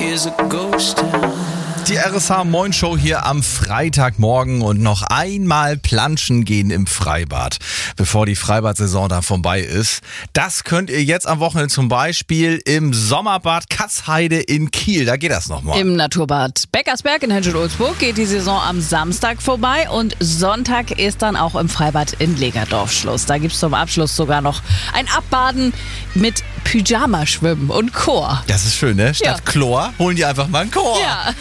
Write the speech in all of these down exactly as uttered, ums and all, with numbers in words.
is a ghost town. Die R S H Moin Show hier am Freitagmorgen und noch einmal planschen gehen im Freibad, bevor die Freibad-Saison dann vorbei ist. Das könnt ihr jetzt am Wochenende zum Beispiel im Sommerbad Katzheide in Kiel. Da geht das nochmal. Im Naturbad Beckersberg in Henschel-Ulzburg geht die Saison am Samstag vorbei und Sonntag ist dann auch im Freibad in Legerdorf Schluss. Da gibt's zum Abschluss sogar noch ein Abbaden mit Pyjamaschwimmen und Chor. Das ist schön, ne? Statt Ja. Chlor holen die einfach mal einen Chor. Ja.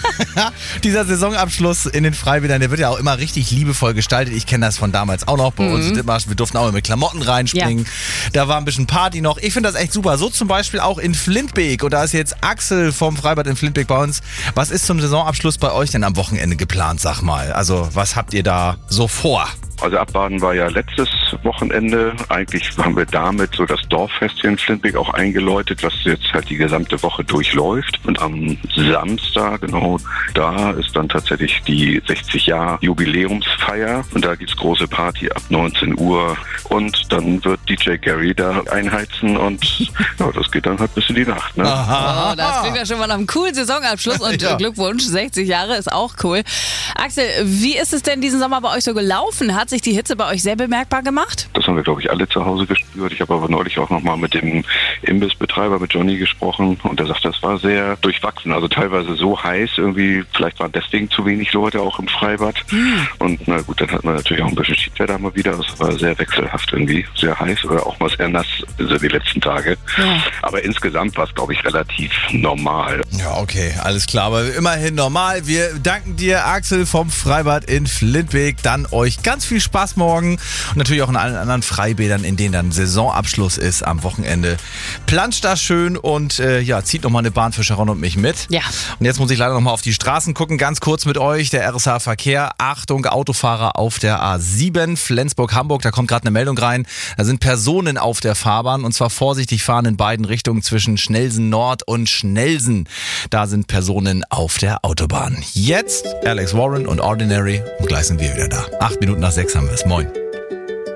Dieser Saisonabschluss in den Freibädern, der wird ja auch immer richtig liebevoll gestaltet. Ich kenne das von damals auch noch bei uns in Dithmarschen. Wir durften auch immer mit Klamotten reinspringen. Ja. Da war ein bisschen Party noch. Ich finde das echt super. So zum Beispiel auch in Flintbeek. Und da ist jetzt Axel vom Freibad in Flintbeek bei uns. Was ist zum Saisonabschluss bei euch denn am Wochenende geplant, sag mal? Also was habt ihr da so vor? Also Abbaden war ja letztes Wochenende. Eigentlich haben wir damit so das Dorffest hier in Flintbeek auch eingeläutet, was jetzt halt die gesamte Woche durchläuft. Und am Samstag, genau, da ist dann tatsächlich die sechzig Jahre Jubiläumsfeier. Und da gibt's große Party ab neunzehn Uhr. Und dann wird D J Gary da einheizen und ja, das geht dann halt bis in die Nacht. Ne? Oh, das klingt ja schon mal nach einem coolen Saisonabschluss und Ja. Glückwunsch, sechzig Jahre ist auch cool. Axel, wie ist es denn diesen Sommer bei euch so gelaufen? Hat sich die Hitze bei euch sehr bemerkbar gemacht? Das haben wir, glaube ich, alle zu Hause gespürt. Ich habe aber neulich auch nochmal mit dem Imbissbetreiber, mit Johnny, gesprochen und der sagt, das war sehr durchwachsen. Also teilweise so heiß, irgendwie, vielleicht waren deswegen zu wenig Leute auch im Freibad. Hm. Und na gut, dann hat man natürlich auch ein bisschen Schiedwetter mal wieder. Das war sehr wechselhaft irgendwie, sehr heiß oder auch mal sehr nass, also die letzten Tage. Ja. Aber insgesamt war es, glaube ich, relativ normal. Ja, okay, alles klar. Aber immerhin normal. Wir danken dir, Axel vom Freibad in Flintbeek. Dann euch ganz viel Spaß morgen und natürlich auch in allen anderen Freibädern, in denen dann Saisonabschluss ist am Wochenende. Planscht da schön und äh, ja, zieht nochmal eine Bahn für Sharon und mich mit. Ja. Und jetzt muss ich leider nochmal auf die Straßen gucken. Ganz kurz mit euch, der R S H Verkehr. Achtung, Autofahrer auf der A sieben, Flensburg-Hamburg. Da kommt gerade eine Meldung rein. Da sind Personen auf der Fahrbahn und zwar vorsichtig fahren in beiden Richtungen zwischen Schnellsen Nord und Schnellsen. Da sind Personen auf der Autobahn. Jetzt Alex Warren und Ordinary und gleich sind wir wieder da. Acht Minuten nach sechs haben wir es. Moin.